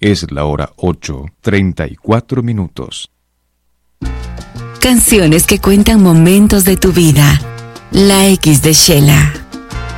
Es la hora 8:34. Canciones que cuentan momentos de tu vida. La X de Shela.